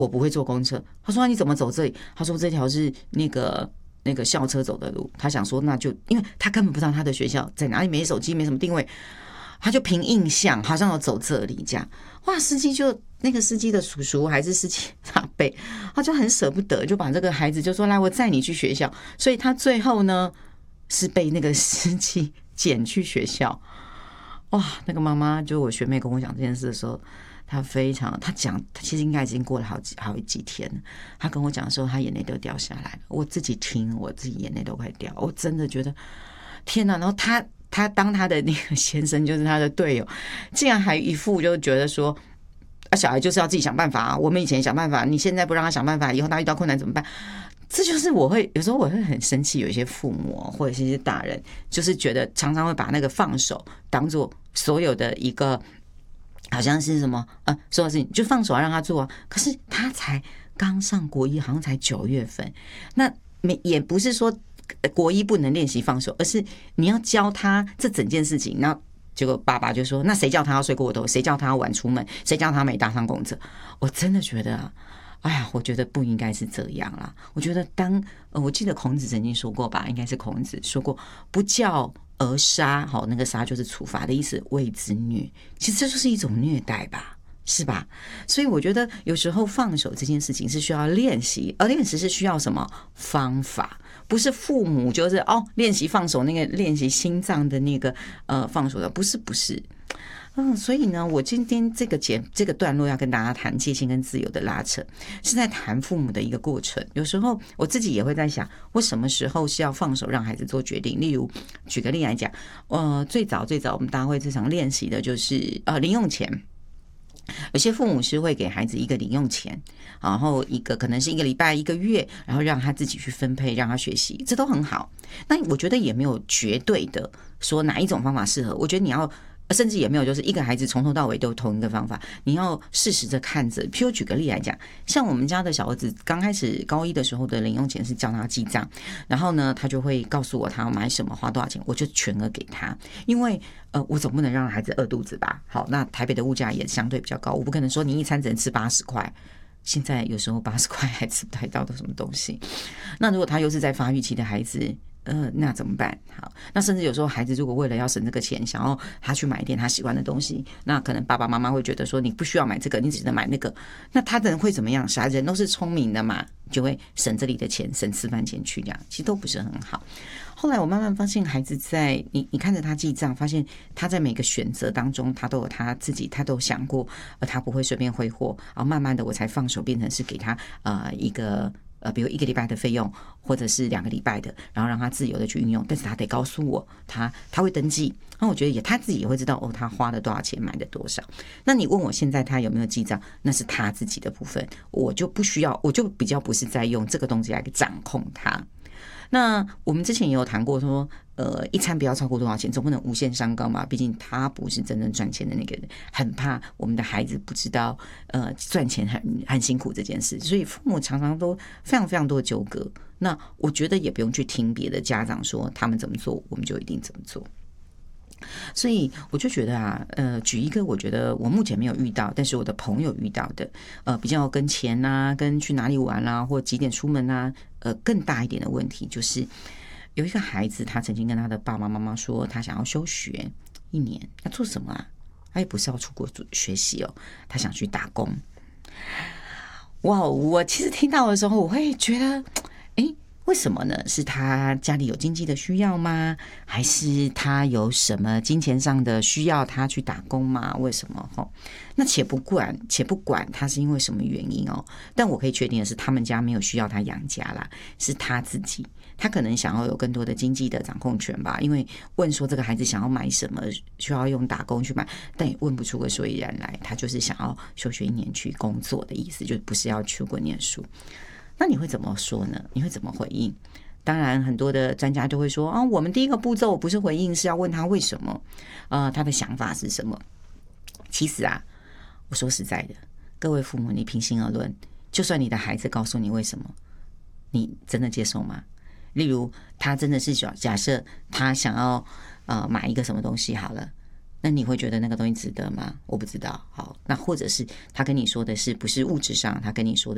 我不会坐公车。他说你怎么走这里？他说这条是那个校车走的路。他想说那就因为他根本不知道他的学校在哪里，没手机，没什么定位，他就凭印象好像有走这里这样。哇，司机就那个司机的叔叔还是司机阿伯，他就很舍不得，就把这个孩子就说来我载你去学校。所以他最后呢是被那个司机捡去学校。哇，那个妈妈就我学妹跟我讲这件事的时候，她讲其实应该已经过了好几天了。她跟我讲的时候，她眼泪都掉下来了。我自己听，我自己眼泪都快掉。我真的觉得天哪！然后他当他的那个先生就是他的队友，竟然还一副就觉得说啊，小孩就是要自己想办法啊。我们以前想办法，你现在不让他想办法，以后他遇到困难怎么办？这就是有时候我会很生气，有一些父母或者是一些大人，就是觉得常常会把那个放手当做所有的一个好像是什么所有事情就放手让他做啊。可是他才刚上国一，好像才9月份，那也不是说国一不能练习放手，而是你要教他这整件事情。然后结果爸爸就说：“那谁叫他要睡过头？谁叫他要晚出门？谁叫他没搭上公车？”我真的觉得哎呀，我觉得不应该是这样啦。我觉得我记得孔子曾经说过吧，应该是孔子说过，不教而杀，那个杀就是处罚的意思，谓之虐。其实这就是一种虐待吧，是吧？所以我觉得有时候放手这件事情是需要练习，而练习是需要什么方法？不是父母就是练习放手，那个练习心脏的那个放手的，不是。所以呢，我今天这个段落要跟大家谈界限跟自由的拉扯，是在谈父母的一个过程。有时候我自己也会在想，我什么时候是要放手让孩子做决定？例如，举个例来讲，最早我们大家会日常练习的就是零用钱。有些父母是会给孩子一个零用钱，然后可能是1个礼拜、1个月，然后让他自己去分配，让他学习，这都很好。那我觉得也没有绝对的说哪一种方法适合。我觉得你要。甚至也没有，就是一个孩子从头到尾都同一个方法，你要适时的看着。譬如举个例来讲，像我们家的小儿子刚开始高一的时候的零用钱是叫他记账，然后呢，他就会告诉我他要买什么，花多少钱，我就全额给他，因为我总不能让孩子饿肚子吧？好，那台北的物价也相对比较高，我不可能说你一餐只能吃80块。现在有时候80块还吃不太到的什么东西。那如果他又是在发育期的孩子，那怎么办？好，那甚至有时候孩子如果为了要省这个钱，想要他去买一点他喜欢的东西，那可能爸爸妈妈会觉得说你不需要买这个，你只能买那个。那他的人会怎么样？小孩人都是聪明的嘛，就会省这里的钱，省吃饭钱去这样，其实都不是很好。后来我慢慢发现，孩子在你看着他记账，发现他在每个选择当中，他都有他自己，他都想过，他不会随便挥霍。然后慢慢的，我才放手，变成是给他一个。比如1个礼拜的费用，或者是2个礼拜的，然后让他自由的去运用，但是他得告诉我，他会登记，那我觉得他自己也会知道他花了多少钱，买了多少。那你问我现在他有没有记账，那是他自己的部分，我就不需要，我就比较不是在用这个东西来掌控他。那我们之前也有谈过说，一餐不要超过多少钱，总不能无限上纲嘛。毕竟他不是真正赚钱的那个人，很怕我们的孩子不知道，赚钱很辛苦这件事，所以父母常常都非常非常多的纠葛。那我觉得也不用去听别的家长说他们怎么做，我们就一定怎么做。所以我就觉得举一个我觉得我目前没有遇到，但是我的朋友遇到的，比较跟钱啊，跟去哪里玩啊，或几点出门啊，更大一点的问题就是，有一个孩子他曾经跟他的爸爸妈妈说，他想要休学1年，要做什么啊？他也不是要出国学习哦，他想去打工。哇，我其实听到的时候，我会觉得，为什么呢？是他家里有经济的需要吗？还是他有什么金钱上的需要他去打工吗？为什么？那且不管他是因为什么原因哦，但我可以确定的是，他们家没有需要他养家啦，是他自己，他可能想要有更多的经济的掌控权吧。因为问说这个孩子想要买什么，需要用打工去买，但也问不出个所以然来。他就是想要休学1年去工作的意思，就不是要出国念书。那你会怎么说呢？你会怎么回应？当然，很多的专家就会说我们第一个步骤不是回应，是要问他为什么，他的想法是什么。其实我说实在的，各位父母，你平心而论，就算你的孩子告诉你为什么，你真的接受吗？例如，他真的是假设他想要买一个什么东西好了。那你会觉得那个东西值得吗？我不知道。好，那或者是他跟你说的是不是物质上，他跟你说的